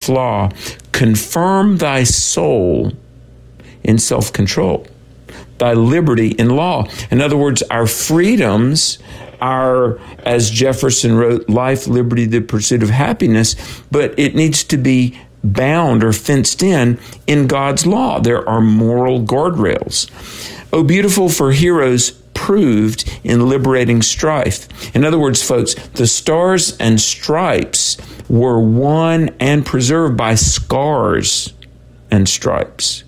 flaw. Confirm thy soul in self-control, thy liberty in law. In other words, our freedoms are, as Jefferson wrote, life, liberty, the pursuit of happiness, but it needs to be bound or fenced in God's law. There are moral guardrails. Oh, beautiful for heroes proved in liberating strife. In other words, folks, the stars and stripes were won and preserved by scars and stripes.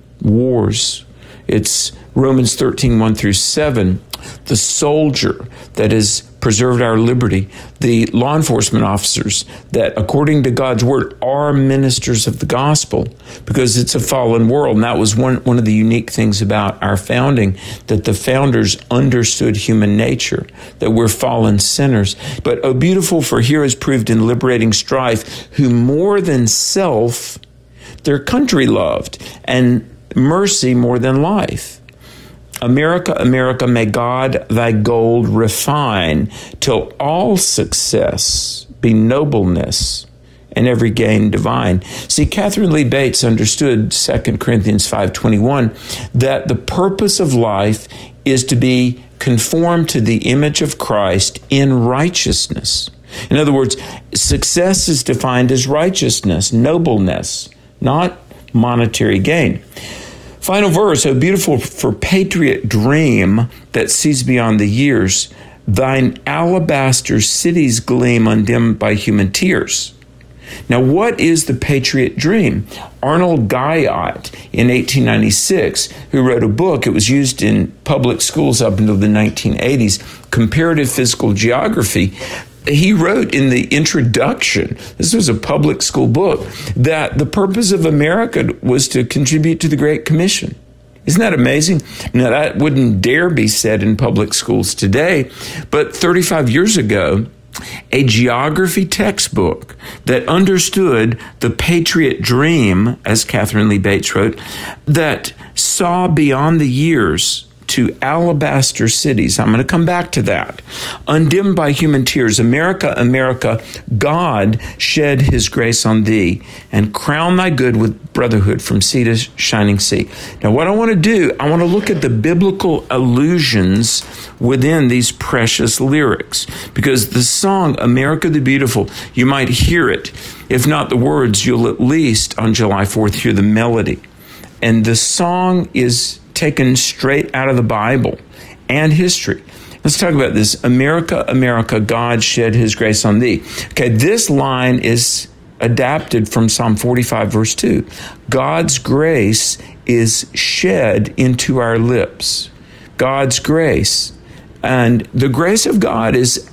Wars. It's Romans 13, 1 through 7. The soldier that has preserved our liberty, the law enforcement officers that, according to God's word, are ministers of the gospel, because it's a fallen world. And that was one of the unique things about our founding, that the founders understood human nature, that we're fallen sinners. But, oh, beautiful for heroes proved in liberating strife, who more than self, their country loved, and mercy more than life. America, America, may God thy gold refine, till all success be nobleness and every gain divine. See, Catherine Lee Bates understood 2 Corinthians 5:21, that the purpose of life is to be conformed to the image of Christ in righteousness. In other words, success is defined as righteousness, nobleness, not monetary gain. Final verse, oh, beautiful for patriot dream that sees beyond the years, thine alabaster cities gleam undimmed by human tears. Now, what is the patriot dream? Arnold Guyot in 1896, who wrote a book, it was used in public schools up until the 1980s, Comparative Physical Geography. He wrote in the introduction, this was a public school book, that the purpose of America was to contribute to the Great Commission. Isn't that amazing? Now, that wouldn't dare be said in public schools today, but 35 years ago, a geography textbook that understood the patriot dream, as Catherine Lee Bates wrote, that saw beyond the years to alabaster cities. I'm going to come back to that. Undimmed by human tears, America, America, God shed his grace on thee and crown thy good with brotherhood from sea to shining sea. Now, what I want to do, I want to look at the biblical allusions within these precious lyrics, because the song, America the Beautiful, you might hear it. If not the words, you'll at least on July 4th hear the melody. And the song is taken straight out of the Bible and history. Let's talk about this. America, America, God shed his grace on thee. Okay, this line is adapted from Psalm 45, verse 2. God's grace is shed into our lips. God's grace. And the grace of God is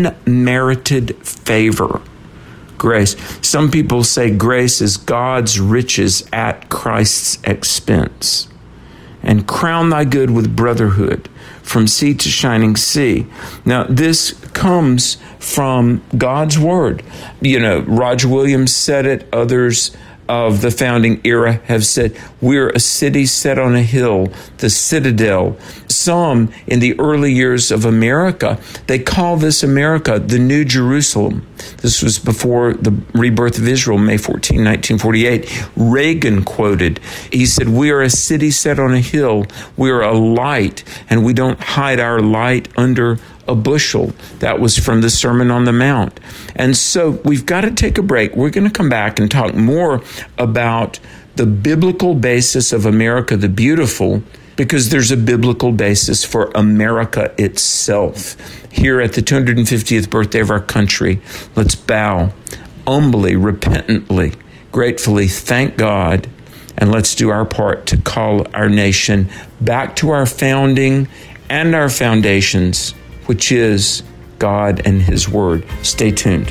unmerited favor. Grace. Some people say grace is God's riches at Christ's expense. And crown thy good with brotherhood from sea to shining sea. Now, this comes from God's word. You know, Roger Williams said it. Others of the founding era have said, we're a city set on a hill, the citadel. Some in the early years of America, they call this America the New Jerusalem. This was before the rebirth of Israel, May 14, 1948. Reagan quoted, he said, we are a city set on a hill. We are a light, and we don't hide our light under a bushel. That was from the Sermon on the Mount. And so we've got to take a break. We're going to come back and talk more about the biblical basis of America the Beautiful, because there's a biblical basis for America itself. Here at the 250th birthday of our country, let's bow humbly, repentantly, gratefully, thank God, and let's do our part to call our nation back to our founding and our foundations, which is God and his word. Stay tuned.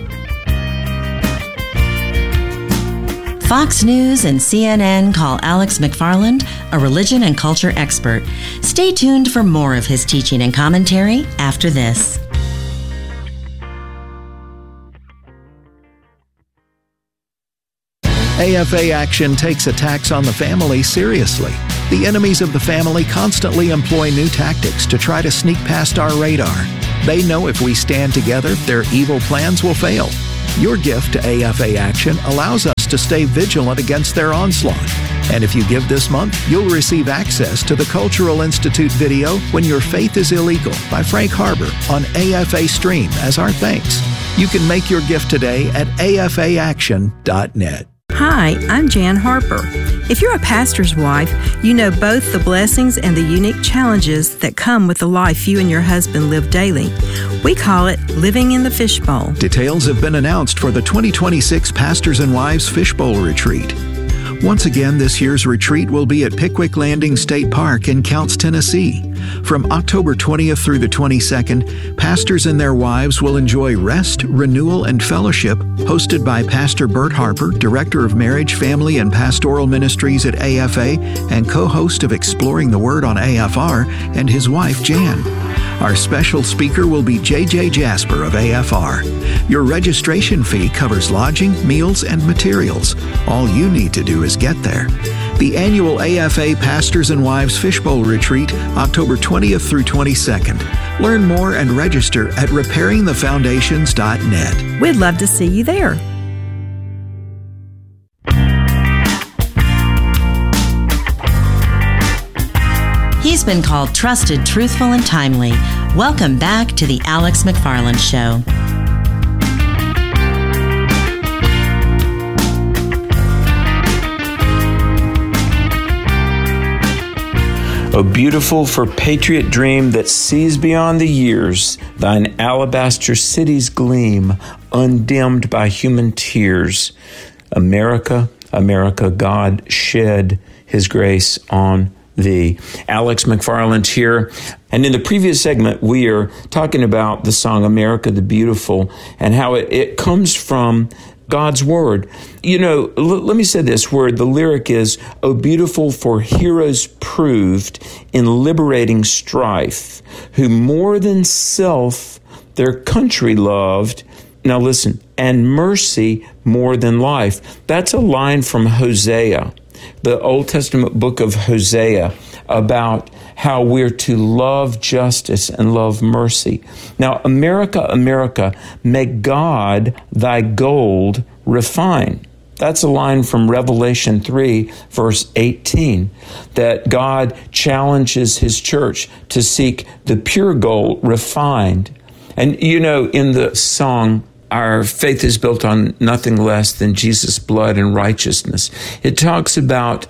Fox News and CNN call Alex McFarland a religion and culture expert. Stay tuned for more of his teaching and commentary after this. AFA Action takes attacks on the family seriously. The enemies of the family constantly employ new tactics to try to sneak past our radar. They know if we stand together, their evil plans will fail. Your gift to AFA Action allows us to stay vigilant against their onslaught. And if you give this month, you'll receive access to the Cultural Institute video When Your Faith is Illegal by Frank Harbor on AFA Stream as our thanks. You can make your gift today at afaaction.net. Hi, I'm Jan Harper. If you're a pastor's wife, you know both the blessings and the unique challenges that come with the life you and your husband live daily. We call it living in the fishbowl. Details have been announced for the 2026 Pastors and Wives Fishbowl Retreat. Once again, this year's retreat will be at Pickwick Landing State Park in Counce, Tennessee. From October 20th through the 22nd, pastors and their wives will enjoy rest, renewal, and fellowship hosted by Pastor Bert Harper, Director of Marriage, Family, and Pastoral Ministries at AFA and co-host of Exploring the Word on AFR, and his wife, Jan. Our special speaker will be J.J. Jasper of AFR. Your registration fee covers lodging, meals, and materials. All you need to do is get there. The annual AFA Pastors and Wives Fishbowl Retreat, October 20th through 22nd. Learn more and register at repairingthefoundations.net. We'd love to see you there. He's been called trusted, truthful, and timely. Welcome back to the Alex McFarland Show. O beautiful for patriot dream that sees beyond the years, thine alabaster cities gleam, undimmed by human tears. America, America, God shed his grace on thee. Alex McFarland here. And in the previous segment, we are talking about the song America the Beautiful and how it comes from God's Word. You know, let me say this, where the lyric is, O beautiful for heroes proved in liberating strife, who more than self their country loved. Now listen, and mercy more than life. That's a line from Hosea, the Old Testament book of Hosea, about how we're to love justice and love mercy. Now, America, America, may God thy gold refine. That's a line from Revelation 3, verse 18, that God challenges his church to seek the pure gold refined. And you know, in the song, our faith is built on nothing less than Jesus' blood and righteousness. It talks about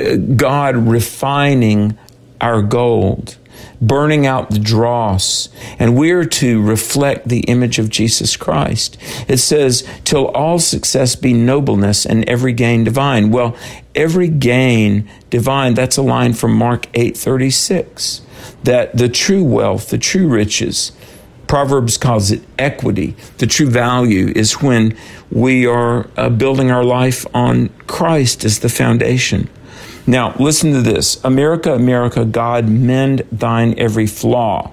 God refining our gold, burning out the dross, and we're to reflect the image of Jesus Christ. It says, till all success be nobleness and every gain divine. Well, every gain divine, that's a line from Mark 8:36, that the true wealth, the true riches, Proverbs calls it equity. The true value is when we are building our life on Christ as the foundation. Now, listen to this. America, America, God, mend thine every flaw.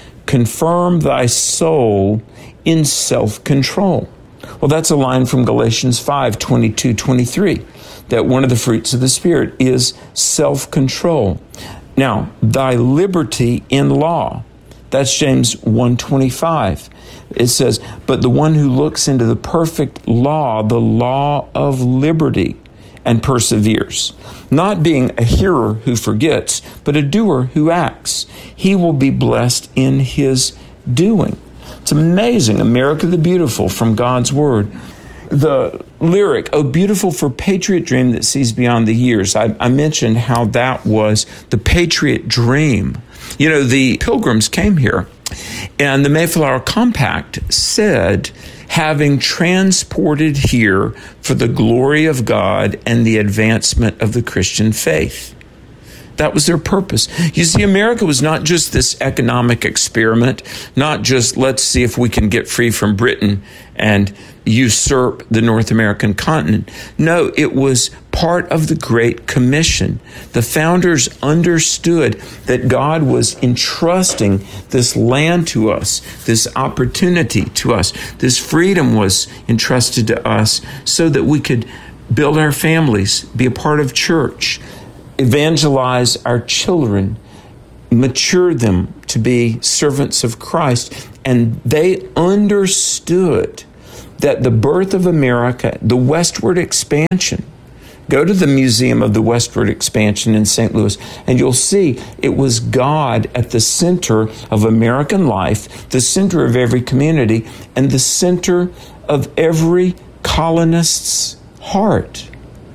Confirm thy soul in self-control. Well, that's a line from Galatians 5:22-23, that one of the fruits of the Spirit is self-control. Now, thy liberty in law. That's James 1:25. It says, but the one who looks into the perfect law, the law of liberty, and perseveres, not being a hearer who forgets, but a doer who acts, he will be blessed in his doing. It's amazing. America the Beautiful from God's Word. The lyric, oh, beautiful for patriot dream that sees beyond the years. I mentioned how that was the patriot dream. You know, the Pilgrims came here, and the Mayflower Compact said, having transported here for the glory of God and the advancement of the Christian faith. That was their purpose. You see, America was not just this economic experiment, not just let's see if we can get free from Britain and usurp the North American continent. No, it was part of the Great Commission. The founders understood that God was entrusting this land to us, this opportunity to us, this freedom was entrusted to us so that we could build our families, be a part of church, evangelize our children, mature them to be servants of Christ. And they understood that the birth of America, the westward expansion, go to the Museum of the Westward Expansion in St. Louis, and you'll see it was God at the center of American life, the center of every community, and the center of every colonist's heart.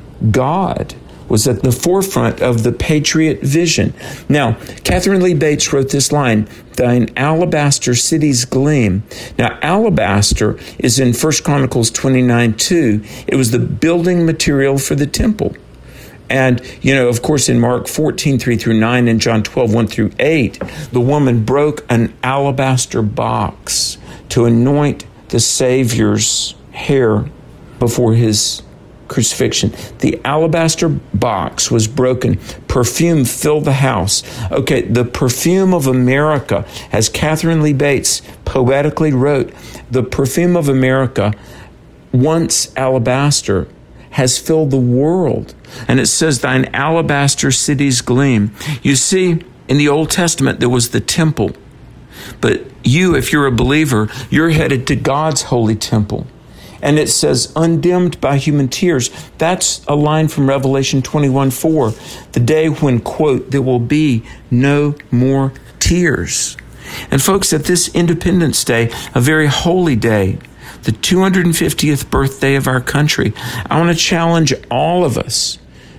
God was at the forefront of the patriot vision. Now, Catherine Lee Bates wrote this line, "Thine alabaster cities gleam." Now, alabaster is in 1 Chronicles 29:2. It was the building material for the temple. And, of course, in Mark 14:3-9 and John 12:1-8, the woman broke an alabaster box to anoint the Savior's hair before his crucifixion. The alabaster box was broken. Perfume filled the house. Okay, the perfume of America, as Catherine Lee Bates poetically wrote, the perfume of America, once alabaster, has filled the world. And it says, "Thine alabaster cities gleam." You see, in the Old Testament, there was the temple. But you, if you're a believer, you're headed to God's holy temple. And it says, undimmed by human tears. That's a line from Revelation 21:4, the day when, quote, there will be no more tears. And folks, at this Independence Day, a very holy day, the 250th birthday of our country, I want to challenge all of us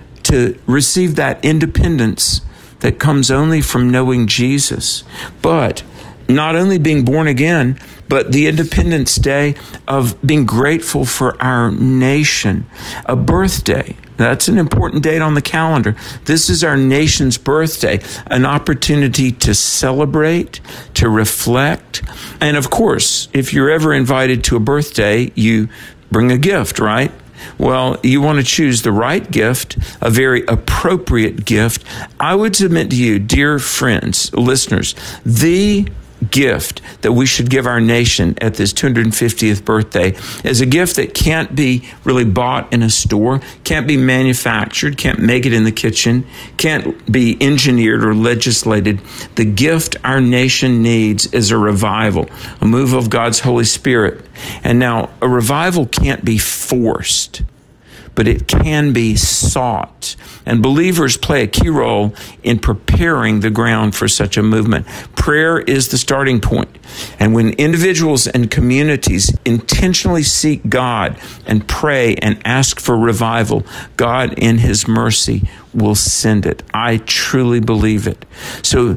to receive that independence that comes only from knowing Jesus. But not only being born again, but the Independence Day of being grateful for our nation. A birthday, that's an important date on the calendar. This is our nation's birthday, an opportunity to celebrate, to reflect. And of course, if you're ever invited to a birthday, you bring a gift, right? Well, you want to choose the right gift, a very appropriate gift. I would submit to you, dear friends, listeners, the gift that we should give our nation at this 250th birthday is a gift that can't be really bought in a store, can't be manufactured, can't make it in the kitchen, can't be engineered or legislated. The gift our nation needs is a revival, a move of God's Holy Spirit. And now, a revival can't be forced, but it can be sought. And believers play a key role in preparing the ground for such a movement. Prayer is the starting point. And when individuals and communities intentionally seek God and pray and ask for revival, God in His mercy will send it. I truly believe it. So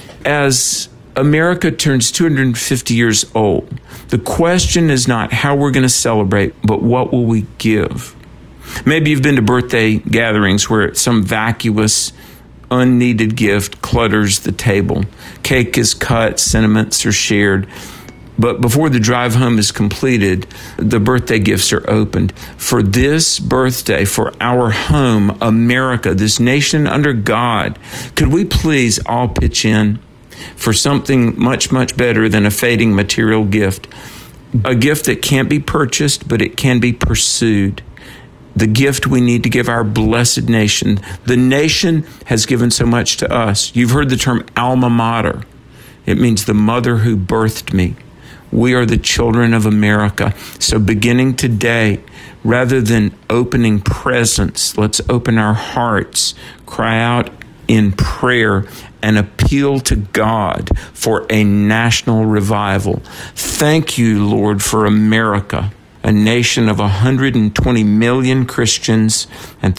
as America turns 250 years old, the question is not how we're going to celebrate, but what will we give? Maybe you've been to birthday gatherings where some vacuous, unneeded gift clutters the table. Cake is cut, sentiments are shared. But before the drive home is completed, the birthday gifts are opened. For this birthday, for our home, America, this nation under God, could we please all pitch in for something much, much better than a fading material gift? A gift that can't be purchased, but it can be pursued. The gift we need to give our blessed nation. The nation has given so much to us. You've heard the term alma mater. It means the mother who birthed me. We are the children of America. So beginning today, rather than opening presents, let's open our hearts, cry out in prayer, and appeal to God for a national revival. Thank you, Lord, for America, a nation of 120 million Christians and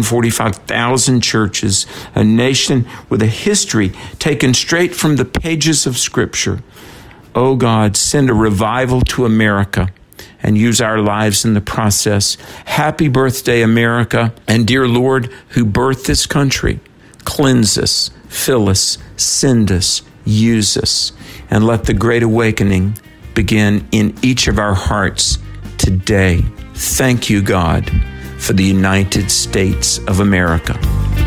345,000 churches, a nation with a history taken straight from the pages of Scripture. Oh God, send a revival to America and use our lives in the process. Happy birthday, America. And dear Lord, who birthed this country, cleanse us, fill us, send us, use us, and let the great awakening begin in each of our hearts today. Thank you, God, for the United States of America.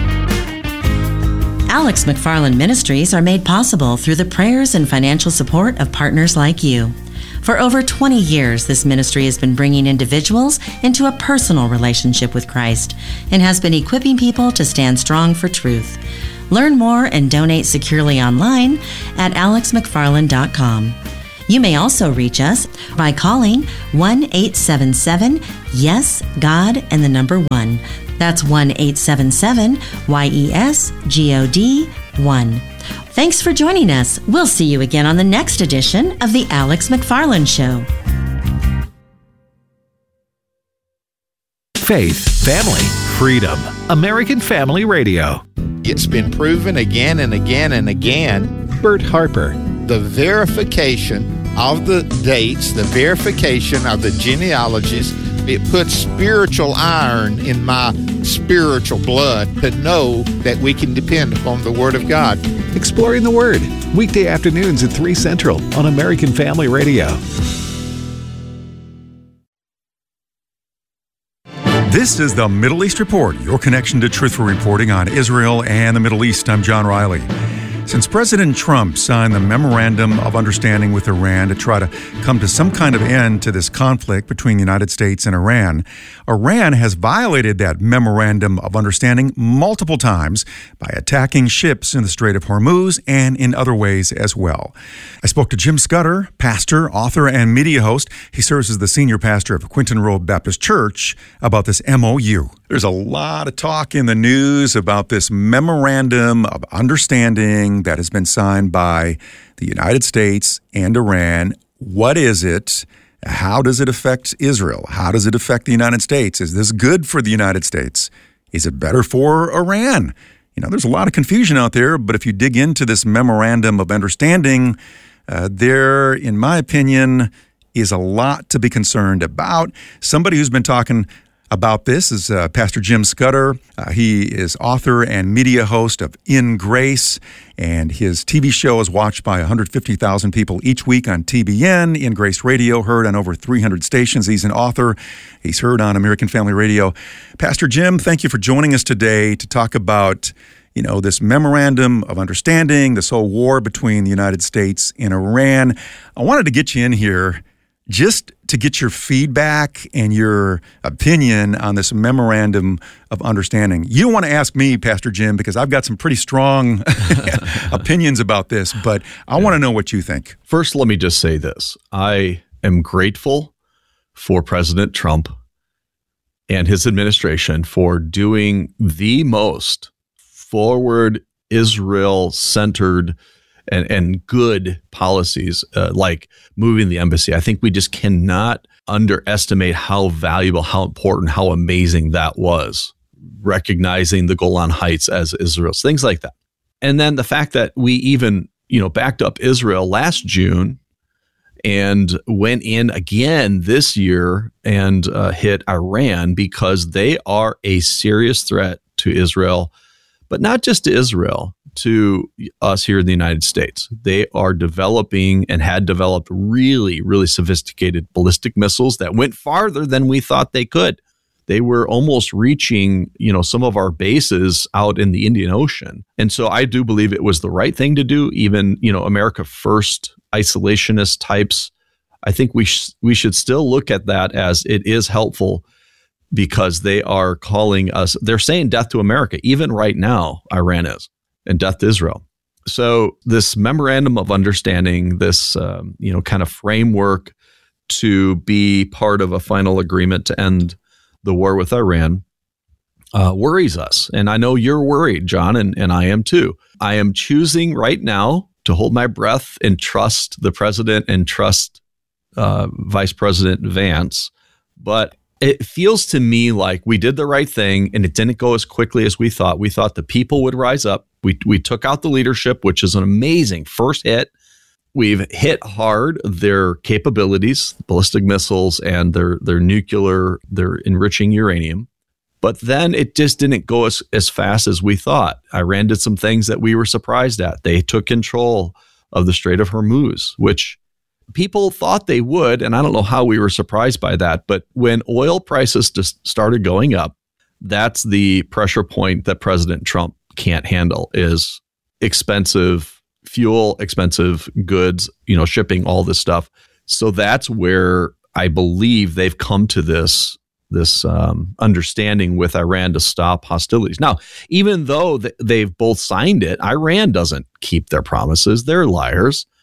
Alex McFarland Ministries are made possible through the prayers and financial support of partners like you. For over 20 years, this ministry has been bringing individuals into a personal relationship with Christ and has been equipping people to stand strong for truth. Learn more and donate securely online at alexmcfarland.com. You may also reach us by calling 1-877-YES-GOD and the number 1. That's 1-877-YES-GOD-1. Thanks for joining us. We'll see you again on the next edition of The Alex McFarland Show. Faith, family, freedom. American Family Radio. It's been proven again and again and again. Bert Harper. The verification of the dates, the verification of the genealogies, it puts spiritual iron in my spiritual blood to know that we can depend upon the Word of God. Exploring the Word. Weekday afternoons at 3 Central on American Family Radio. This is the Middle East Report, your connection to truthful reporting on Israel and the Middle East. I'm John Riley. Since President Trump signed the Memorandum of Understanding with Iran to try to come to some kind of end to this conflict between the United States and Iran, Iran has violated that Memorandum of Understanding multiple times by attacking ships in the Strait of Hormuz and in other ways as well. I spoke to Jim Scudder, pastor, author, and media host. He serves as the senior pastor of Quinton Road Baptist Church, about this MOU. There's a lot of talk in the news about this Memorandum of Understanding that has been signed by the United States and Iran. What is it? How does it affect Israel? How does it affect the United States? Is this good for the United States? Is it better for Iran? You know, there's a lot of confusion out there, but if you dig into this Memorandum of Understanding, there, in my opinion, is a lot to be concerned about. Somebody who's been talking about this is Pastor Jim Scudder. He is author and media host of In Grace, and his TV show is watched by 150,000 people each week on TBN. In Grace Radio, heard on over 300 stations. He's an author. He's heard on American Family Radio. Pastor Jim, thank you for joining us today to talk about, you know, this Memorandum of Understanding, this whole war between the United States and Iran. I wanted to get you in here just to get your feedback and your opinion on this Memorandum of Understanding. You don't want to ask me, Pastor Jim, because I've got some pretty strong opinions about this, but I want to know what you think. First, let me just say this. I am grateful for President Trump and his administration for doing the most forward, Israel-centered and good policies, like moving the embassy. I think we just cannot underestimate how valuable, how important, how amazing that was, recognizing the Golan Heights as Israel's, things like that. And then the fact that we even, backed up Israel last June and went in again this year and hit Iran, because they are a serious threat to Israel, but not just to Israel, to us here in the United States. They are developing and had developed really, really sophisticated ballistic missiles that went farther than we thought they could. They were almost reaching, some of our bases out in the Indian Ocean. And so I do believe it was the right thing to do. Even, America First isolationist types, I think we should still look at that as it is helpful, because they are calling us, they're saying death to America. Even right now, Iran is. And death to Israel. So this Memorandum of Understanding, this kind of framework to be part of a final agreement to end the war with Iran, worries us. And I know you're worried, John, and I am too. I am choosing right now to hold my breath and trust the president and trust Vice President Vance. But it feels to me like we did the right thing, and it didn't go as quickly as we thought. We thought the people would rise up. We took out the leadership, which is an amazing first hit. We've hit hard their capabilities, ballistic missiles, and their nuclear, their enriching uranium. But then it just didn't go as fast as we thought. Iran did some things that we were surprised at. They took control of the Strait of Hormuz, which people thought they would, and I don't know how we were surprised by that. But when oil prices just started going up, that's the pressure point that President Trump can't handle, is expensive fuel, expensive goods, shipping, all this stuff. So that's where I believe they've come to this understanding with Iran to stop hostilities. Now, even though they've both signed it, Iran doesn't keep their promises. They're liars.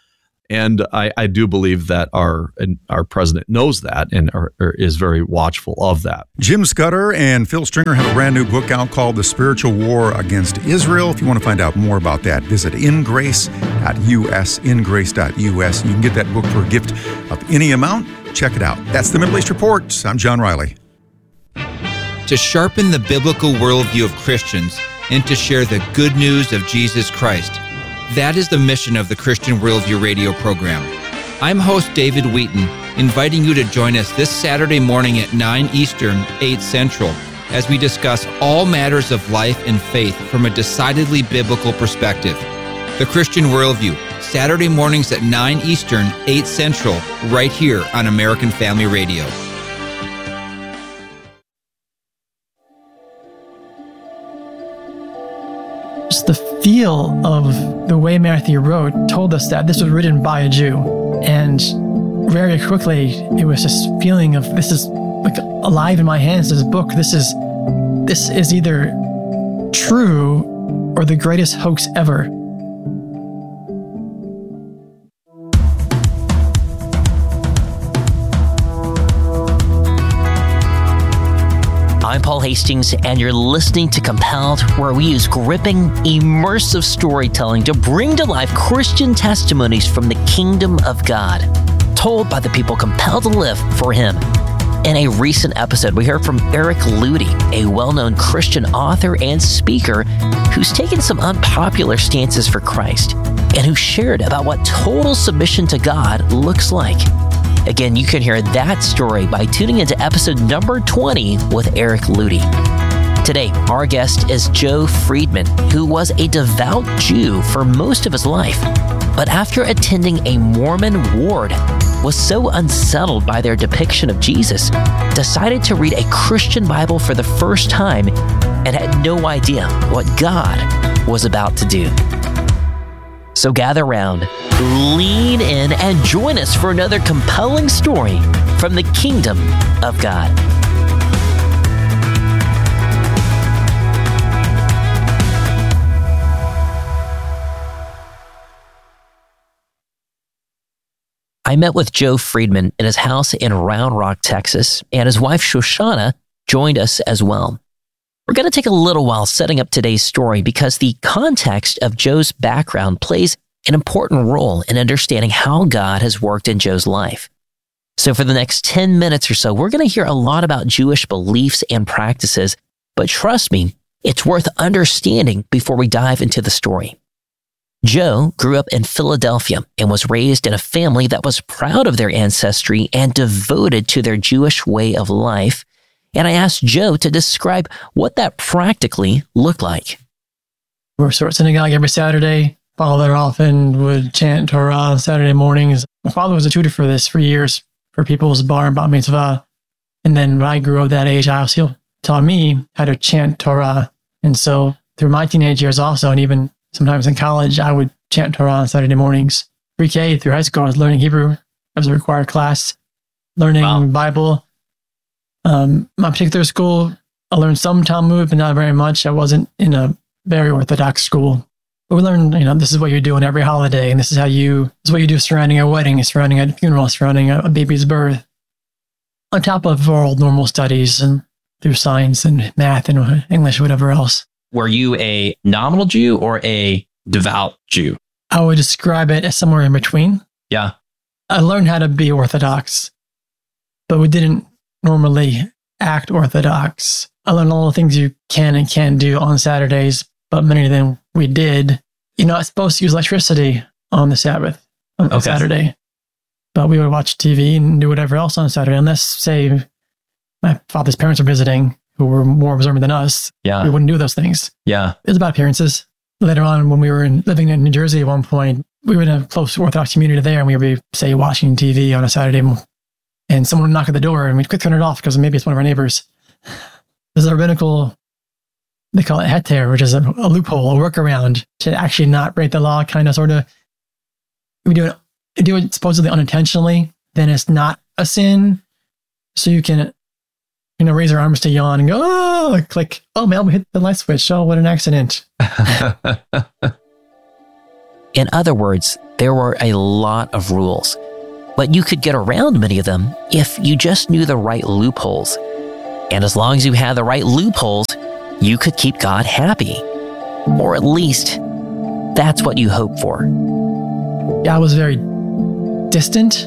And I do believe that our president knows that and is very watchful of that. Jim Scudder and Phil Stringer have a brand new book out called The Spiritual War Against Israel. If you want to find out more about that, visit ingrace.us, ingrace.us. You can get that book for a gift of any amount. Check it out. That's the Middle East Report. I'm John Riley. To sharpen the biblical worldview of Christians and to share the good news of Jesus Christ. That is the mission of the Christian Worldview radio program. I'm host David Wheaton, inviting you to join us this Saturday morning at 9 Eastern, 8 Central, as we discuss all matters of life and faith from a decidedly biblical perspective. The Christian Worldview, Saturday mornings at 9 Eastern, 8 Central, right here on American Family Radio. Just the feel of the way Matthew wrote told us that this was written by a Jew. And very quickly, it was this feeling of, this is like alive in my hands, this book. This is either true or the greatest hoax ever. I'm Paul Hastings, and you're listening to Compelled, where we use gripping, immersive storytelling to bring to life Christian testimonies from the kingdom of God, told by the people compelled to live for Him. In a recent episode, we heard from Eric Ludy, a well-known Christian author and speaker who's taken some unpopular stances for Christ and who shared about what total submission to God looks like. Again, you can hear that story by tuning into episode number 20 with Eric Ludy. Today, our guest is Joe Friedman, who was a devout Jew for most of his life, but after attending a Mormon ward, was so unsettled by their depiction of Jesus, decided to read a Christian Bible for the first time and had no idea what God was about to do. So gather around, lean in, and join us for another compelling story from the kingdom of God. I met with Joe Friedman in his house in Round Rock, Texas, and his wife Shoshana joined us as well. We're going to take a little while setting up today's story because the context of Joe's background plays an important role in understanding how God has worked in Joe's life. So for the next 10 minutes or so, we're going to hear a lot about Jewish beliefs and practices, but trust me, it's worth understanding before we dive into the story. Joe grew up in Philadelphia and was raised in a family that was proud of their ancestry and devoted to their Jewish way of life. And I asked Joe to describe what that practically looked like. We're at synagogue every Saturday. Father often would chant Torah on Saturday mornings. My father was a tutor for this for years, for people's bar and bat mitzvah. And then when I grew up that age, he taught me how to chant Torah. And so through my teenage years also, and even sometimes in college, I would chant Torah on Saturday mornings. Pre-K through high school, I was learning Hebrew as a required class, learning Bible. My particular school, I learned some Talmud, but not very much. I wasn't in a very Orthodox school. But we learned, this is what you do on every holiday, and this is what you do surrounding a wedding, surrounding a funeral, surrounding a baby's birth. On top of all normal studies and through science and math and English, whatever else. Were you a nominal Jew or a devout Jew? I would describe it as somewhere in between. Yeah. I learned how to be Orthodox, but we didn't normally act Orthodox. I learned all the things you can and can't do on Saturdays, but many of them we did. I was supposed to use electricity on the Sabbath, on Saturday, but we would watch TV and do whatever else on Saturday, unless, say, my father's parents were visiting, who were more observant than us. Yeah. We wouldn't do those things. Yeah. It was about appearances. Later on, when we were living in New Jersey at one point, we were in a close Orthodox community there, and we would be, say, watching TV on a Saturday, and someone would knock at the door, and we'd quick turn it off because maybe it's one of our neighbors. There's a rabbinical, they call it heter, which is a loophole, a workaround to actually not break the law, kind of, sort of. We do it supposedly unintentionally, then it's not a sin. So you can, raise your arms to yawn and go, oh, click, oh, man, we hit the light switch. Oh, what an accident. In other words, there were a lot of rules, but you could get around many of them if you just knew the right loopholes. And as long as you had the right loopholes, you could keep God happy. Or at least, that's what you hope for. Yeah, I was very distant.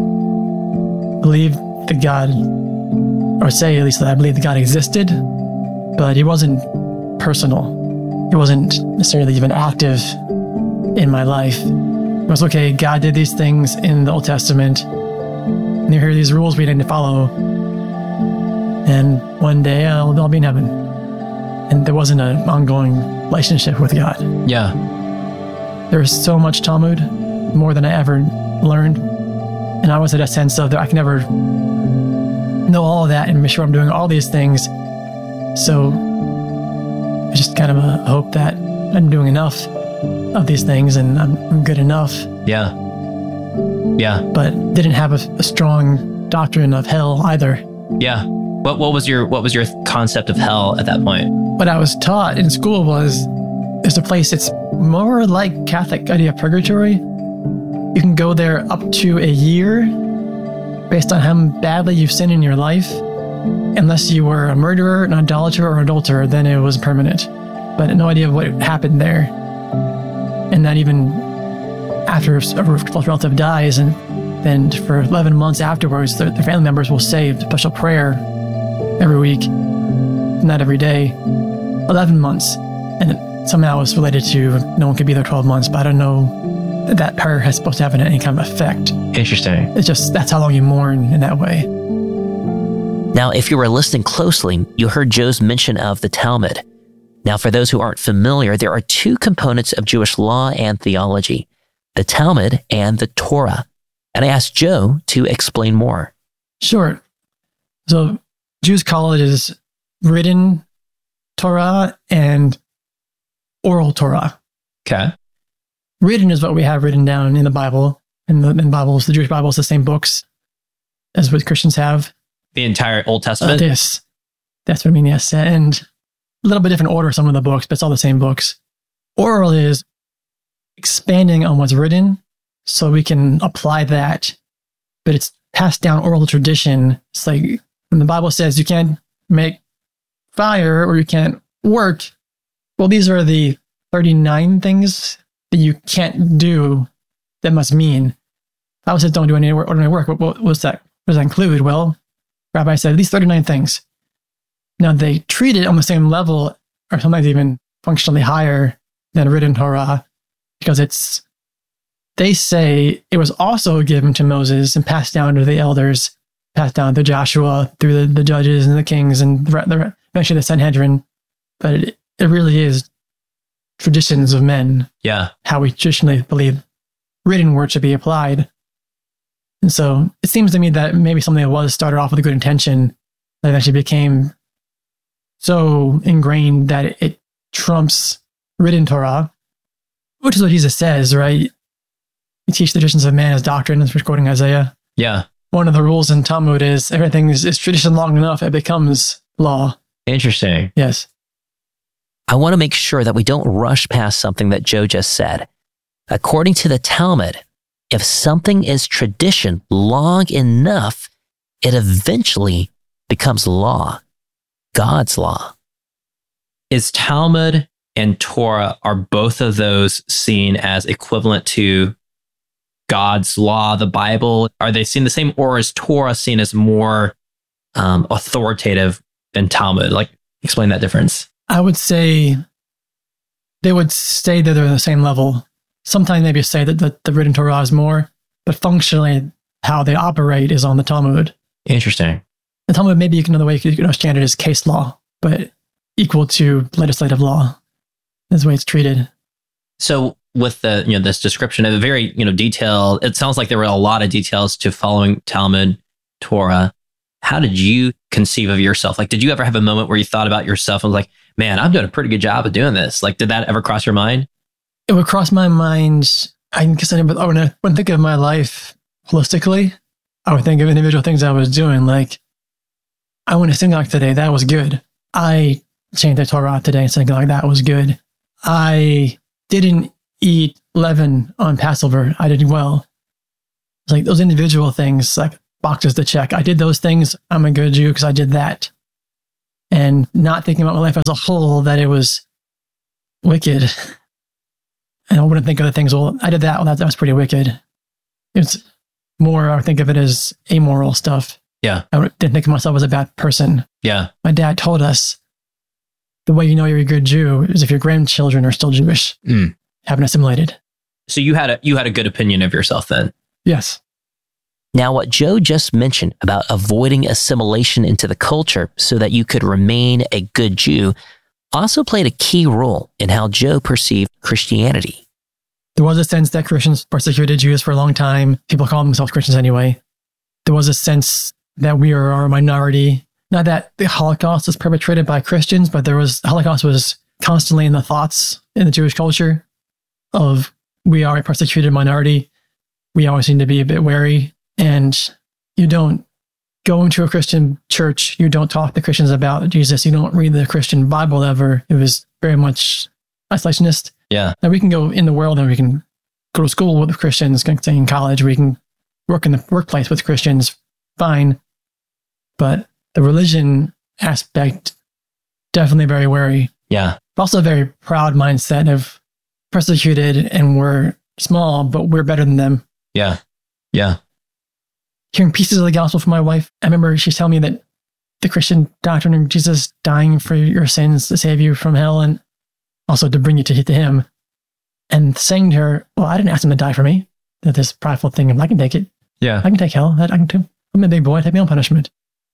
Believed that God, or say at least that I believed that God existed, but he wasn't personal. He wasn't necessarily even active in my life. It was okay, God did these things in the Old Testament, and here are these rules we need to follow, and one day I'll be in heaven. And there wasn't an ongoing relationship with God. Yeah. There was so much Talmud, more than I ever learned, and I always had a sense of that I can never know all of that and make sure I'm doing all these things. So I just kind of hope that I'm doing enough of these things and I'm good enough. Yeah. Yeah. But didn't have a strong doctrine of hell either. Yeah. What was your concept of hell at that point? What I was taught in school was there's a place that's more like Catholic idea of purgatory. You can go there up to a year based on how badly you've sinned in your life. Unless you were a murderer, an idolater, or an adulterer, then it was permanent. But no idea of what happened there. And not even after a close relative dies, and then for 11 months afterwards, their family members will say a special prayer every week, not every day, 11 months. And somehow it's related to no one could be there 12 months, but I don't know that prayer is supposed to have any kind of effect. Interesting. It's just, that's how long you mourn in that way. Now, if you were listening closely, you heard Joe's mention of the Talmud. Now, for those who aren't familiar, there are two components of Jewish law and theology, the Talmud and the Torah. And I asked Joe to explain more. Sure. So Jews call it as written Torah and oral Torah. Okay. Written is what we have written down in the Bible. And the Bibles, the Jewish Bible is the same books as what Christians have. The entire Old Testament? Yes. That's what I mean, yes. And a little bit different order, some of the books, but it's all the same books. Oral is expanding on what's written so we can apply that, but it's passed down oral tradition. It's like when the Bible says you can't make fire or you can't work, well, these are the 39 things that you can't do that must mean. The Bible says don't do any ordinary work. What does that include? Well, Rabbi said these 39 things. Now, they treat it on the same level, or sometimes even functionally higher than written Torah, because they say it was also given to Moses and passed down to the elders, passed down to Joshua through the judges and the kings and eventually the Sanhedrin. But it really is traditions of men. Yeah. How we traditionally believe written word should be applied. And so it seems to me that maybe something that was started off with a good intention that actually became so ingrained that it trumps written Torah, which is what Jesus says, right? You teach the traditions of man as doctrine, as we're quoting Isaiah. Yeah. One of the rules in Talmud is everything is tradition long enough, it becomes law. Interesting. Yes. I want to make sure that we don't rush past something that Joe just said. According to the Talmud, if something is tradition long enough, it eventually becomes law. God's law. Is Talmud and Torah, are both of those seen as equivalent to God's law, the Bible? Are they seen the same, or is Torah seen as more authoritative than Talmud? Like, explain that difference. I would say they would say that they're on the same level. Sometimes maybe say that the written Torah is more, but functionally how they operate is on the Talmud. Interesting. The Talmud, maybe another way you could understand it is case law, but equal to legislative law. That's the way it's treated. So with the this description of a very detailed, it sounds like there were a lot of details to following Talmud, Torah. How did you conceive of yourself? Like, did you ever have a moment where you thought about yourself and was like, man, I'm doing a pretty good job of doing this? Like, did that ever cross your mind? It would cross my mind. I guess I wouldn't think of my life holistically. I would think of individual things I was doing. Like, I went to synagogue today. That was good. I changed the Torah today and synagogue. That was good. I didn't eat leaven on Passover, I did well. It's like those individual things, like boxes to check. I did those things. I'm a good Jew because I did that. And not thinking about my life as a whole, that it was wicked. And I wouldn't think of the things, well, I did that. Well, that was pretty wicked. It's more, I think of it as amoral stuff. Yeah. I didn't think of myself as a bad person. Yeah. My dad told us the way you know you're a good Jew is if your grandchildren are still Jewish, haven't assimilated. So you had a good opinion of yourself then? Yes. Now, what Joe just mentioned about avoiding assimilation into the culture so that you could remain a good Jew also played a key role in how Joe perceived Christianity. There was a sense that Christians persecuted Jews for a long time. People call themselves Christians anyway. There was a sense that we are a minority. Not that the Holocaust was perpetrated by Christians, but the Holocaust was constantly in the thoughts in the Jewish culture of we are a persecuted minority. We always seem to be a bit wary. And you don't go into a Christian church. You don't talk to Christians about Jesus. You don't read the Christian Bible ever. It was very much isolationist. Yeah. Now we can go in the world and we can go to school with Christians, stay in college. We can work in the workplace with Christians. Fine. But the religion aspect, definitely very wary. Yeah. Also a very proud mindset of persecuted and we're small, but we're better than them. Yeah. Yeah. Hearing pieces of the gospel from my wife, I remember she's telling me that the Christian doctrine of Jesus dying for your sins to save you from hell and also to bring you to him. And saying to her, well, I didn't ask him to die for me. That this prideful thing of, I can take it. Yeah. I can take hell. I'm a big boy. I take my own punishment.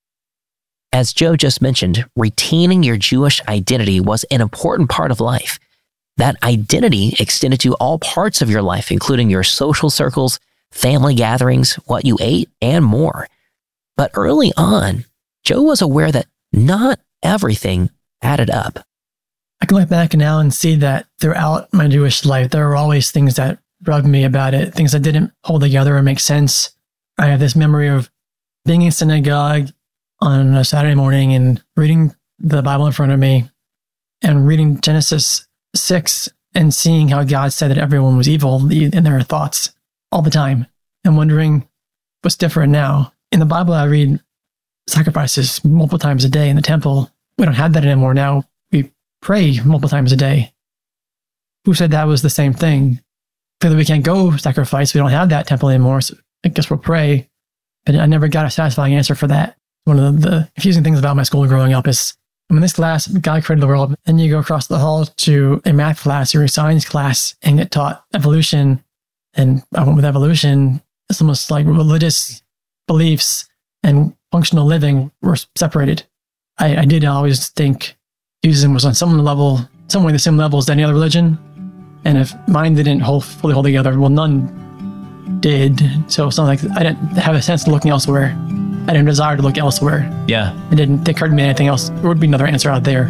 As Joe just mentioned, retaining your Jewish identity was an important part of life. That identity extended to all parts of your life, including your social circles, family gatherings, what you ate, and more. But early on, Joe was aware that not everything added up. I can look back now and see that throughout my Jewish life, there were always things that rubbed me about it, things that didn't hold together or make sense. I have this memory of being in synagogue on a Saturday morning and reading the Bible in front of me and reading Genesis 6 and seeing how God said that everyone was evil in their thoughts all the time and wondering what's different now. In the Bible, I read sacrifices multiple times a day in the temple. We don't have that anymore. Now we pray multiple times a day. Who said that was the same thing? Clearly we can't go sacrifice. We don't have that temple anymore. So I guess we'll pray. But I never got a satisfying answer for that. One of the confusing things about my school growing up is I'm in this class, God created the world, and you go across the hall to a math class or a science class and get taught evolution. And I went with evolution. It's almost like religious beliefs and functional living were separated. I did always think Judaism was on some level, somewhere the same level as any other religion. And if mine didn't fully hold together, well, none did. So it's not like I didn't have a sense of looking elsewhere. I didn't desire to look elsewhere. Yeah. It didn't occur to me anything else. There would be another answer out there.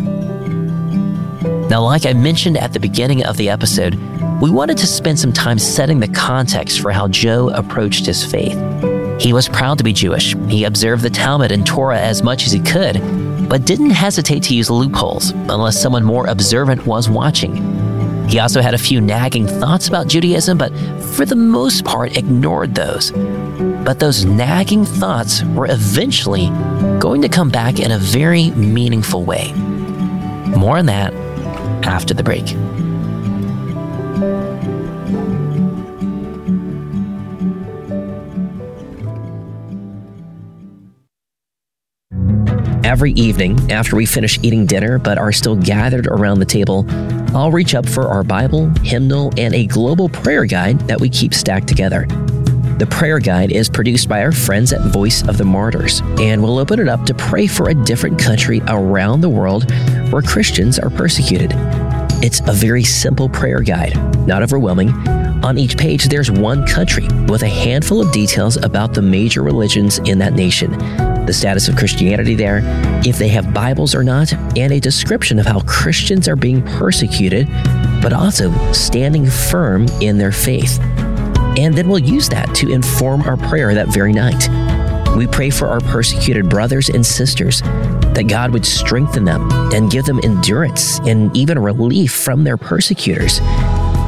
Now, like I mentioned at the beginning of the episode, we wanted to spend some time setting the context for how Joe approached his faith. He was proud to be Jewish. He observed the Talmud and Torah as much as he could, but didn't hesitate to use loopholes unless someone more observant was watching. He also had a few nagging thoughts about Judaism, but for the most part ignored those. But those nagging thoughts were eventually going to come back in a very meaningful way. More on that after the break. Every evening, after we finish eating dinner but are still gathered around the table, I'll reach up for our Bible, hymnal, and a global prayer guide that we keep stacked together. The prayer guide is produced by our friends at Voice of the Martyrs, and we'll open it up to pray for a different country around the world where Christians are persecuted. It's a very simple prayer guide, not overwhelming. On each page, there's one country with a handful of details about the major religions in that nation, the status of Christianity there, if they have Bibles or not, and a description of how Christians are being persecuted, but also standing firm in their faith. And then we'll use that to inform our prayer that very night. We pray for our persecuted brothers and sisters, that God would strengthen them and give them endurance and even relief from their persecutors.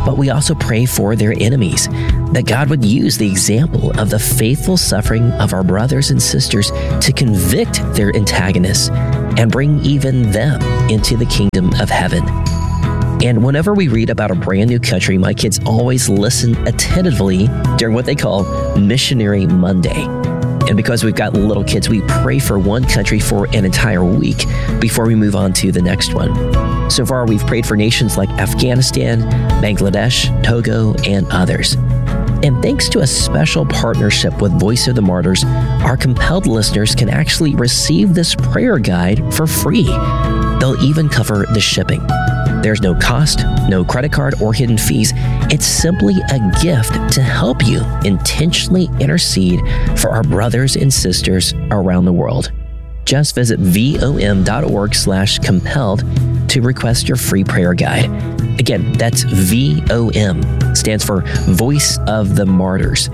but we also pray for their enemies, that God would use the example of the faithful suffering of our brothers and sisters to convict their antagonists and bring even them into the kingdom of heaven. And whenever we read about a brand new country, my kids always listen attentively during what they call Missionary Monday. And because we've got little kids, we pray for one country for an entire week before we move on to the next one. So far, we've prayed for nations like Afghanistan, Bangladesh, Togo, and others. And thanks to a special partnership with Voice of the Martyrs, our compelled listeners can actually receive this prayer guide for free. They'll even cover the shipping. There's no cost, no credit card or hidden fees. It's simply a gift to help you intentionally intercede for our brothers and sisters around the world. Just visit vom.org/compelled to request your free prayer guide. Again, that's VOM, stands for Voice of the Martyrs.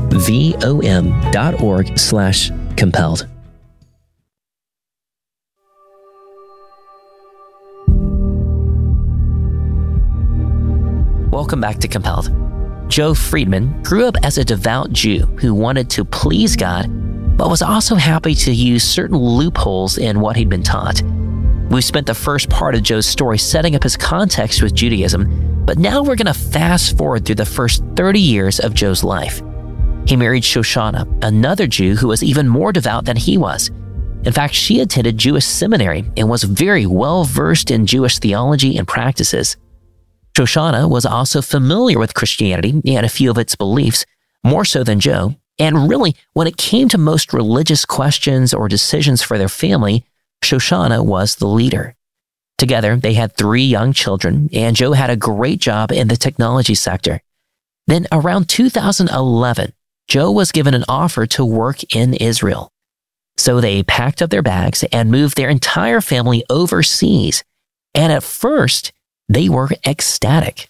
vom.org/compelled. Welcome back to Compelled. Joe Friedman grew up as a devout Jew who wanted to please God, but was also happy to use certain loopholes in what he'd been taught. We've spent the first part of Joe's story setting up his context with Judaism, but now we're going to fast forward through the first 30 years of Joe's life. He married Shoshana, another Jew who was even more devout than he was. In fact, she attended Jewish seminary and was very well versed in Jewish theology and practices. Shoshana was also familiar with Christianity and a few of its beliefs, more so than Joe, and really, when it came to most religious questions or decisions for their family, Shoshana was the leader. Together, they had 3 young children, and Joe had a great job in the technology sector. Then around 2011, Joe was given an offer to work in Israel. So they packed up their bags and moved their entire family overseas. And at first, they were ecstatic.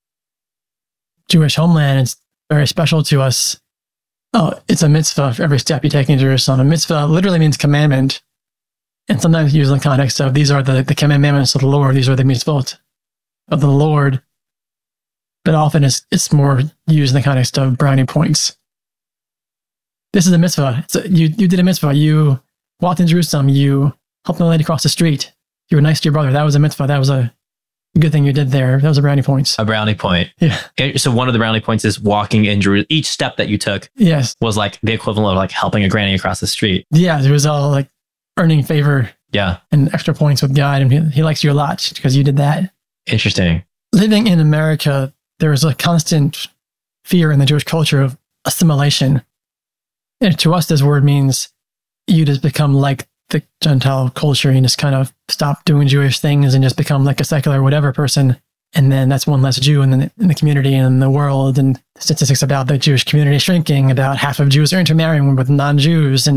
Jewish homeland is very special to us. Oh, it's a mitzvah for every step you take in Jerusalem. A mitzvah literally means commandment. And sometimes used in the context of these are the commandments of the Lord. These are the mitzvot of the Lord. But often it's more used in the context of brownie points. This is a mitzvah. You did a mitzvah. You walked in Jerusalem. You helped the lady cross the street. You were nice to your brother. That was a mitzvah. That was a good thing you did there. That was a brownie points. A brownie point. Yeah. So one of the brownie points is walking in Jerusalem. Each step that you took was like the equivalent of like helping a granny across the street. Yeah, it was all like earning favor. Yeah. And extra points with God. And he likes you a lot because you did that. Interesting. Living in America, there was a constant fear in the Jewish culture of assimilation. And to us, this word means you just become like the Gentile culture and just kind of stop doing Jewish things and just become like a secular whatever person. And then that's one less Jew in the community and in the world. And statistics about the Jewish community shrinking, about half of Jews are intermarrying with non-Jews.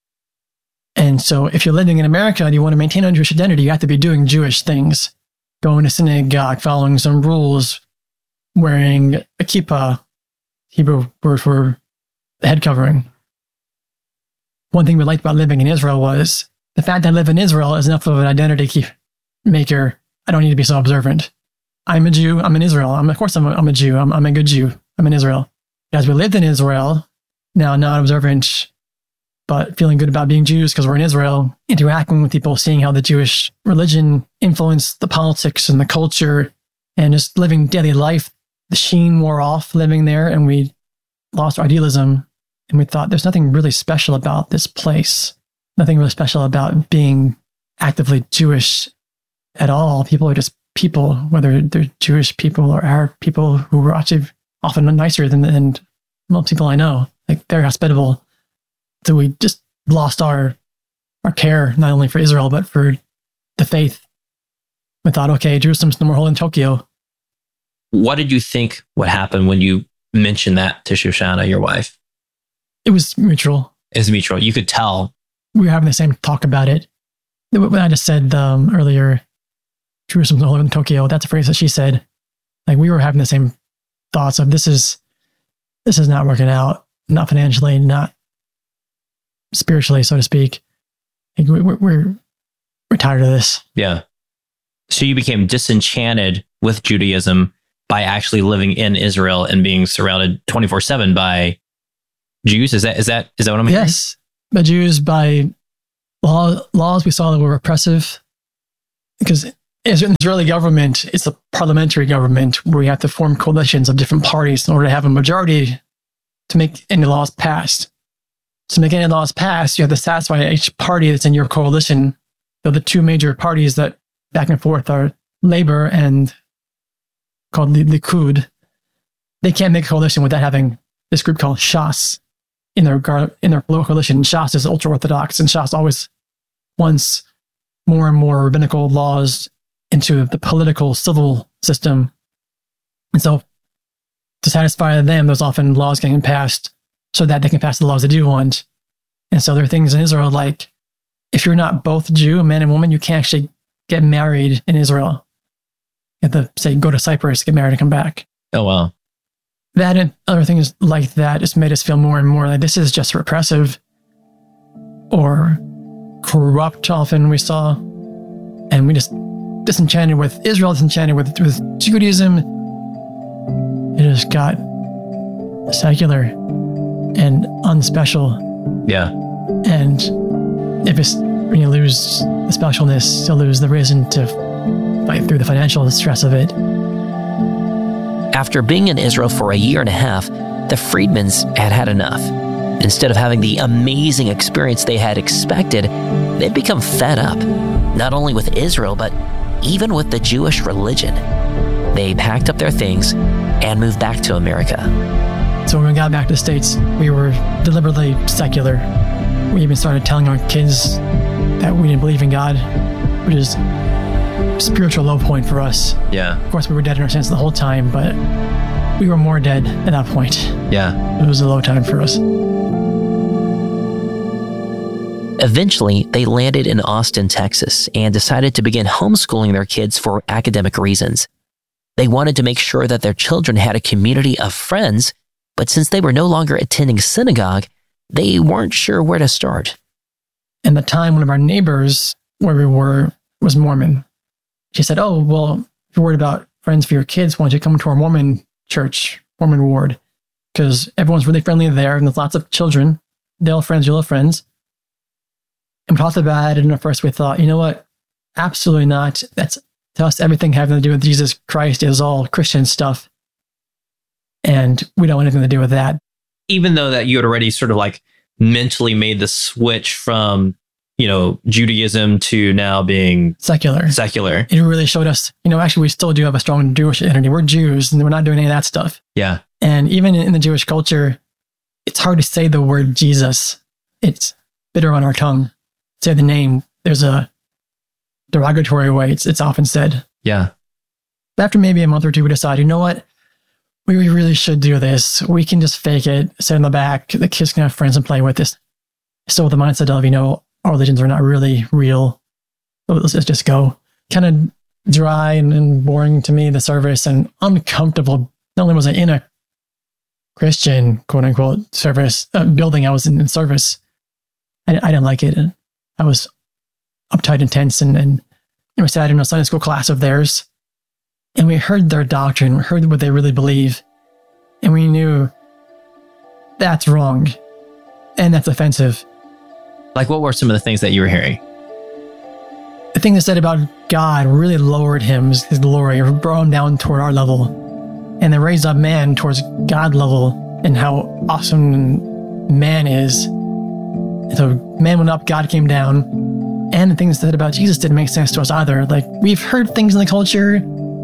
And so if you're living in America and you want to maintain a Jewish identity, you have to be doing Jewish things. Going to synagogue, following some rules, wearing a kippah, Hebrew word for the head covering. One thing we liked about living in Israel was the fact that I live in Israel is enough of an identity maker. I don't need to be so observant. I'm a Jew. I'm in Israel. Of course, I'm a Jew. I'm a good Jew. I'm in Israel. As we lived in Israel, now not observant, but feeling good about being Jews because we're in Israel, interacting with people, seeing how the Jewish religion influenced the politics and the culture, and just living daily life. The sheen wore off living there, and we lost our idealism. And we thought there's nothing really special about this place. Nothing really special about being actively Jewish at all. People are just people, whether they're Jewish people or Arab people who were actually often nicer than most people I know, like very hospitable. So we just lost our care, not only for Israel, but for the faith. We thought, okay, Jerusalem's no more holy in Tokyo. What did you think would happen when you mentioned that to Shoshana, your wife? It was mutual. It's mutual. You could tell. We were having the same talk about it. When I just said earlier, Jerusalem's no holy in Tokyo, that's a phrase that she said. Like we were having the same thoughts of this is not working out, not financially, not spiritually, so to speak. Like we're tired of this. Yeah. So you became disenchanted with Judaism by actually living in Israel and being surrounded 24/7 by Jews. Is that what I'm hearing? Yes, the Jews by laws we saw that were repressive, because the Israeli government is a parliamentary government where you have to form coalitions of different parties in order to have a majority to make any laws passed. To make any laws passed, you have to satisfy each party that's in your coalition. So the two major parties that back and forth are Labor and called the Likud. They can't make a coalition without having this group called Shas in their political coalition. Shas is ultra-Orthodox, and Shas always wants more and more rabbinical laws into the political civil system. And so to satisfy them, there's often laws getting passed so that they can pass the laws they do want. And so there are things in Israel like, if you're not both Jew, man and woman, you can't actually get married in Israel. You have to, say, go to Cyprus, get married, and come back. Oh, wow. That and other things like that just made us feel more and more like this is just repressive or corrupt, often we saw. And we just disenchanted with Israel, disenchanted with Judaism. It just got secular and unspecial. Yeah. And if it's when you lose the specialness, you'll lose the reason to fight through the financial stress of it. After being in Israel for 1.5 years, the Friedmans had had enough. Instead of having the amazing experience they had expected, they'd become fed up, not only with Israel, but even with the Jewish religion. They packed up their things and moved back to America. So when we got back to the States, we were deliberately secular. We even started telling our kids that we didn't believe in God, which is a spiritual low point for us. Yeah. Of course, we were dead in our sins the whole time, but we were more dead at that point. Yeah. It was a low time for us. Eventually, they landed in Austin, Texas, and decided to begin homeschooling their kids for academic reasons. They wanted to make sure that their children had a community of friends, but since they were no longer attending synagogue, they weren't sure where to start. In the time, one of our neighbors where we were was Mormon. She said, "Oh, well, if you're worried about friends for your kids, why don't you come to our Mormon church, Mormon ward? Because everyone's really friendly there, and there's lots of children. They'll have friends, you'll have friends." And we talked about it, and at first we thought, you know what? Absolutely not. That's, to us, everything having to do with Jesus Christ is all Christian stuff. And we don't want anything to do with that. Even though that you had already sort of like mentally made the switch from, Judaism to now being secular. It really showed us, actually we still do have a strong Jewish identity. We're Jews and we're not doing any of that stuff. Yeah. And even in the Jewish culture, it's hard to say the word Jesus. It's bitter on our tongue. Say the name. There's a derogatory way it's often said. Yeah. After maybe a month or two, we decided, you know what? We really should do this. We can just fake it, sit in the back. The kids can have friends and play with this. Still with the mindset of, our religions are not really real. Let's just go. Kind of dry and boring to me, the service, and uncomfortable. Not only was I in a Christian, quote unquote, service building, I was in service. I didn't like it. And I was uptight and tense, and we sat in a Sunday school class of theirs, and we heard their doctrine, we heard what they really believe, and we knew that's wrong, and that's offensive. Like, what were some of the things that you were hearing? The thing they said about God really lowered his glory, or brought him down toward our level, and they raised up man towards God level, and how awesome man is. So man went up, God came down, and the things said about Jesus didn't make sense to us either. Like, we've heard things in the culture.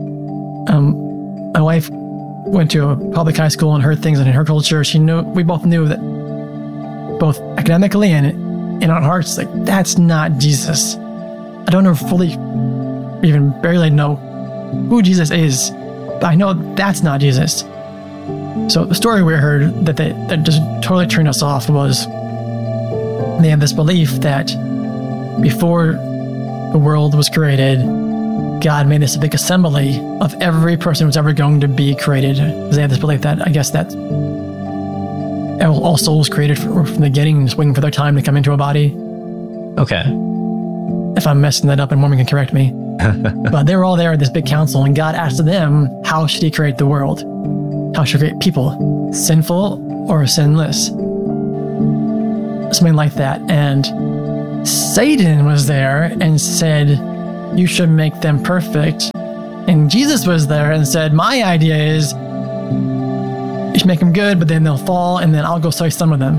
My wife went to a public high school and heard things in her culture. We both knew that, both academically and in our hearts, like, that's not Jesus. I don't know fully, even barely know who Jesus is, but I know that's not Jesus. So the story we heard that just totally turned us off was, they have this belief that before the world was created, God made this big assembly of every person who's ever going to be created. They have this belief that, I guess, that all souls created from the beginning, just waiting for their time to come into a body. Okay. If I'm messing that up, and Mormon can correct me. But they were all there at this big council, and God asked them, how should he create the world? How should he create people? Sinful or sinless? Something like that. And Satan was there and said, you should make them perfect. And Jesus was there and said, my idea is you should make them good, but then they'll fall, and then I'll go slice some of them.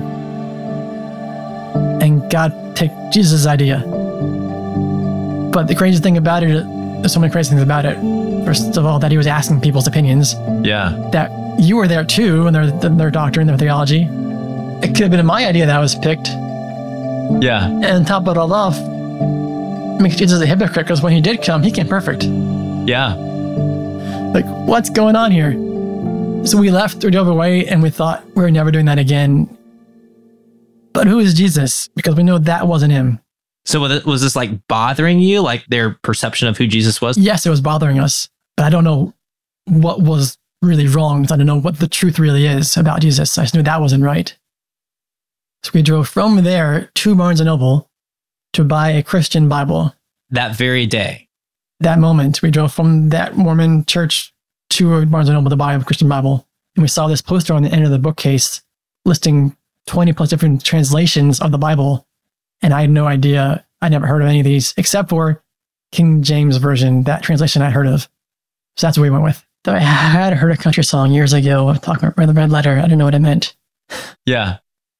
And God took Jesus' idea. But the crazy thing about it, there's so many crazy things about it. First of all, that he was asking people's opinions. Yeah. That you were there too, and their doctrine, their theology. It could have been my idea that was picked. Yeah. And top it all off, makes Jesus a hypocrite, because when he did come, he came perfect. Yeah. Like, what's going on here? So we left, we drove away, and we thought we were never doing that again. But who is Jesus? Because we know that wasn't him. So was this like bothering you, like their perception of who Jesus was? Yes, it was bothering us. But I don't know what was really wrong. I don't know what the truth really is about Jesus. I just knew that wasn't right. So we drove from there to Barnes & Noble to buy a Christian Bible. That very day? That moment, we drove from that Mormon church to Barnes & Noble to buy a Christian Bible. And we saw this poster on the end of the bookcase listing 20 plus different translations of the Bible. And I had no idea. I never heard of any of these except for King James Version, that translation I heard of. So that's what we went with. Though I had heard a country song years ago talking about the red letter. I didn't know what it meant. Yeah.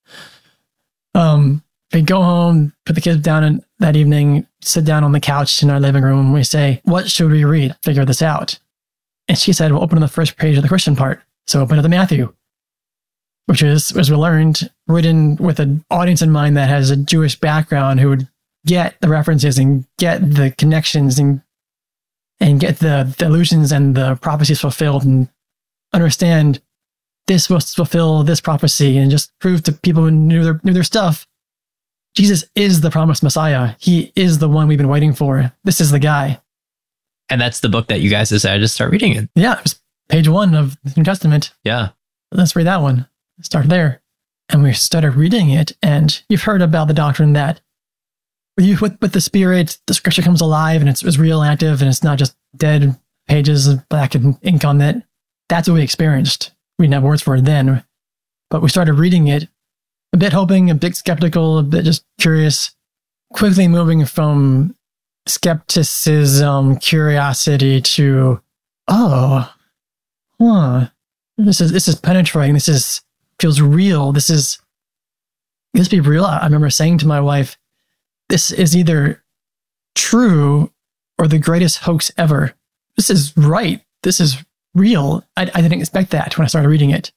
We go home, put the kids down that evening, sit down on the couch in our living room, and we say, what should we read? Figure this out. And she said, well, open to the first page of the Christian part. So open to the Matthew, which is, as we learned, written with an audience in mind that has a Jewish background who would get the references and get the connections and get the allusions and the prophecies fulfilled and understand this was to fulfill this prophecy and just prove to people who knew their stuff. Jesus is the promised Messiah. He is the one we've been waiting for. This is the guy. And that's the book that you guys decided to start reading in. Yeah, it was page 1 of the New Testament. Yeah. Let's read that one. Start there. And we started reading it. And you've heard about the doctrine that with the Spirit, the scripture comes alive and it's real active and it's not just dead pages of black ink on it. That's what we experienced. We didn't have words for it then. But we started reading it, a bit hoping, a bit skeptical, a bit just curious, quickly moving from skepticism, curiosity to, this is penetrating. This feels real. This be real. I remember saying to my wife, this is either true or the greatest hoax ever. This is right. This is real. I didn't expect that when I started reading it.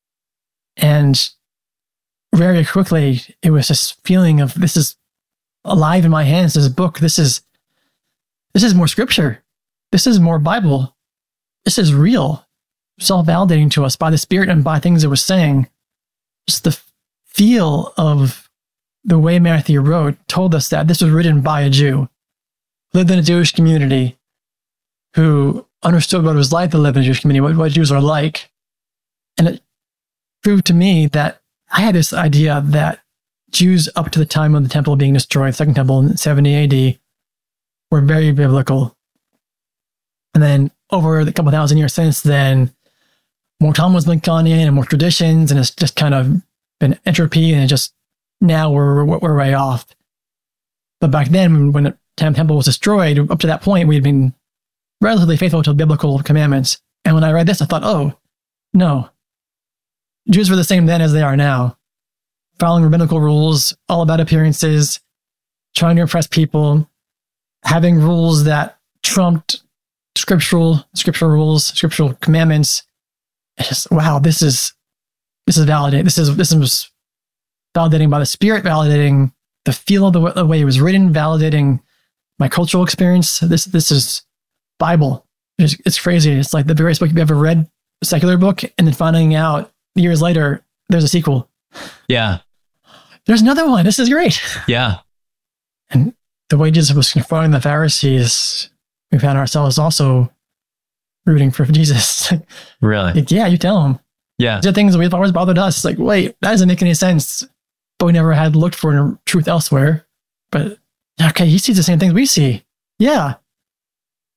And very quickly, it was this feeling of this is alive in my hands, this book. This is more scripture. This is more Bible. This is real. Self-validating to us by the Spirit and by things it was saying. Just the feel of the way Matthew wrote told us that this was written by a Jew, lived in a Jewish community, who understood what it was like to live in a Jewish community, what Jews are like. And it proved to me that I had this idea that Jews up to the time of the temple being destroyed, the Second Temple in 70 AD, were very biblical. And then over the couple thousand years since then, more time was been gone in and more traditions, and it's just kind of been entropy, and it just now we're way off. But back then, when the temple was destroyed, up to that point, we had been relatively faithful to biblical commandments. And when I read this, I thought, oh, no. Jews were the same then as they are now. Following rabbinical rules, all about appearances, trying to impress people, having rules that trumped scriptural rules, scriptural commandments. It's just, wow, this is validating. This was validating by the Spirit, validating the feel of the way it was written, validating my cultural experience. This is Bible. It's crazy. It's like the various book you've ever read, a secular book, and then finding out years later, there's a sequel. Yeah. There's another one. This is great. Yeah. And the way Jesus was confronting the Pharisees, we found ourselves also rooting for Jesus. Really? Like, yeah, you tell them. Yeah. These are things that we've always bothered us. It's like, wait, that doesn't make any sense. But we never had looked for truth elsewhere. But okay, he sees the same things we see. Yeah.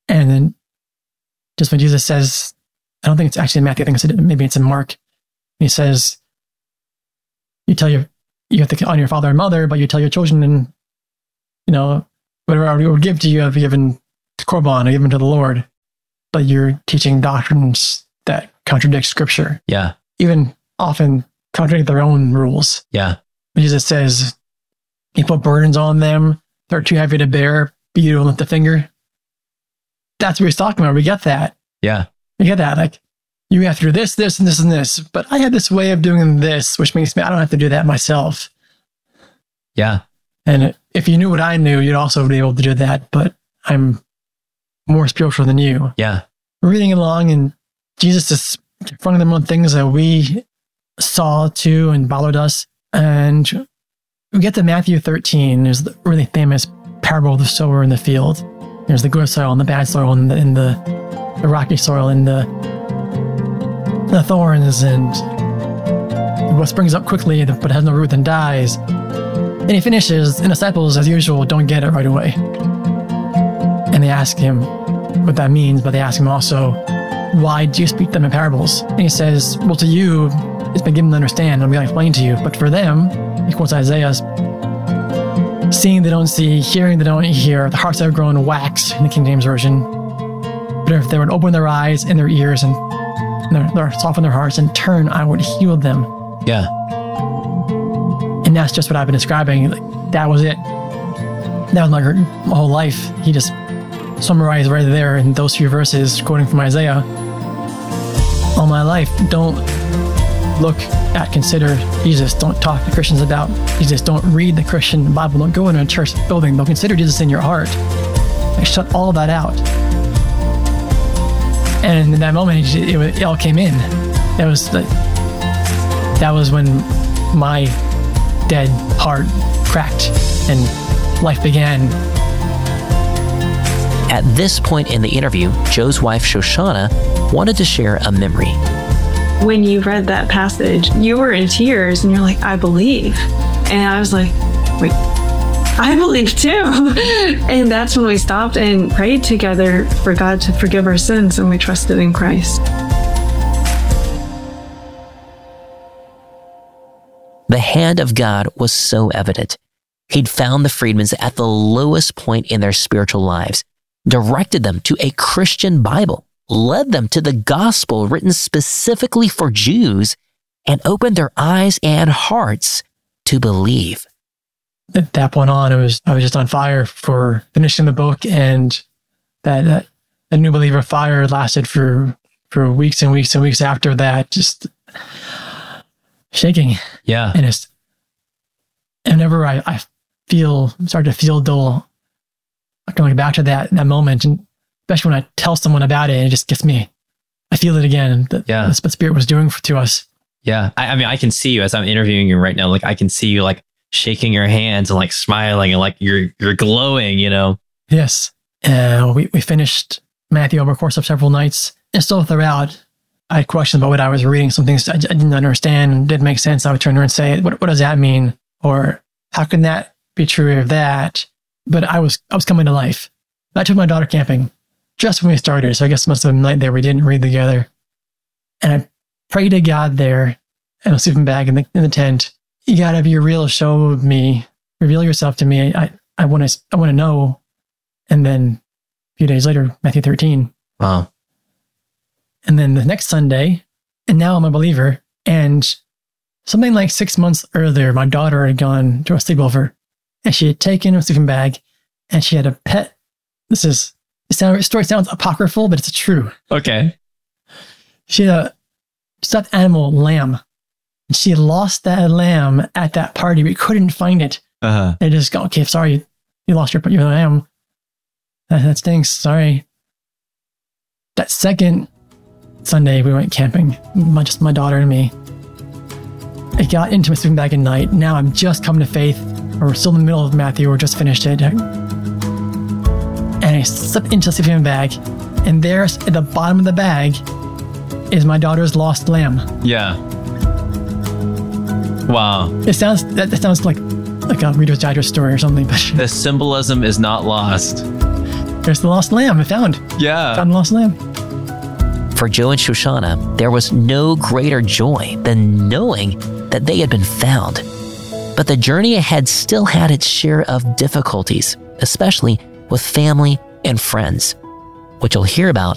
And then just when Jesus says, I don't think it's actually in Matthew, I think maybe it's in Mark. He says, you have to honor your father and mother, but you tell your children, and whatever I would give to you, I've given to Korban, I've given to the Lord. But you're teaching doctrines that contradict Scripture. Yeah. Even often contradict their own rules. Yeah. Jesus says, you put burdens on them, they're too heavy to bear, but you don't lift a finger. That's what he's talking about. We get that. Yeah. We get that. Like, you have to do this, this, and this, and this. But I have this way of doing this, which makes me, I don't have to do that myself. Yeah. And if you knew what I knew, you'd also be able to do that. But I'm more spiritual than you. Yeah. We're reading along, and Jesus is confronting them on things that we saw too and bothered us. And we get to Matthew 13. There's the really famous parable of the sower in the field. There's the good soil and the bad soil, and the rocky soil, and the thorns, and what springs up quickly but has no root and dies. And he finishes, and the disciples, as usual, don't get it right away. And they ask him what that means, but they ask him also, why do you speak them in parables? And he says, well, to you, it's been given to understand, and I'm going to explain to you. But for them, he quotes Isaiah, seeing they don't see, hearing they don't hear, the hearts have grown wax, in the King James Version. But if they would open their eyes and their ears and soften their hearts and turn, I would heal them. Yeah. And that's just what I've been describing. Like, that was it. That was my whole life. He just summarized right there in those few verses, quoting from Isaiah. All my life, don't consider Jesus. Don't talk to Christians about Jesus. Don't read the Christian Bible. Don't go into a church building. Don't consider Jesus in your heart. Like, shut all that out. And in that moment, it all came in. That was when my dead heart cracked and life began. At this point in the interview, Joe's wife, Shoshana, wanted to share a memory. When you read that passage, you were in tears and you're like, I believe. And I was like, wait, I believe too. And that's when we stopped and prayed together for God to forgive our sins, and we trusted in Christ. The hand of God was so evident. He'd found the Friedmans at the lowest point in their spiritual lives, directed them to a Christian Bible, led them to the gospel written specifically for Jews, and opened their eyes and hearts to believe. At that point on, I was just on fire for finishing the book, and that New Believer fire lasted for weeks and weeks and weeks after that, just shaking. Yeah. And whenever I start to feel dull, going back to that moment, and especially when I tell someone about it, it just gets me. I feel it again. That's what Spirit was doing to us. Yeah. I mean, I can see you as I'm interviewing you right now. Like, I can see you like shaking your hands and like smiling, and like you're glowing, Yes. We finished Matthew over the course of several nights, and still throughout, I had questions about what I was reading. Some things I didn't understand and didn't make sense. I would turn around and say, what does that mean? Or how can that be true of that? But I was coming to life. I took my daughter camping just when we started, so I guess it must have been a night there we didn't read together. And I prayed to God there in a sleeping bag in the tent. You gotta be real. Show me, reveal yourself to me. I want to know. And then a few days later, Matthew 13. Wow. And then the next Sunday, and now I'm a believer. And something like 6 months earlier, my daughter had gone to a sleepover, and she had taken a sleeping bag, and she had a pet. The story sounds apocryphal, but it's true. Okay. She had a stuffed animal lamb. And she lost that lamb at that party. We couldn't find it. Uh-huh. They just go, okay, sorry, you lost your lamb. That stinks. Sorry. That second Sunday, we went camping, just my daughter and me. I got into my sleeping bag at night. Now I'm just coming to faith. We're still in the middle of Matthew. We're just finished it. And I slipped into the sleeping bag, and there at the bottom of the bag is my daughter's lost lamb. Yeah. Wow. That sounds like a Reader's Digest story or something. But the symbolism is not lost. there's the lost lamb. I found the lost lamb. For Joe and Shoshana, there was no greater joy than knowing that they had been found. But the journey ahead still had its share of difficulties, especially with family and friends, which you'll hear about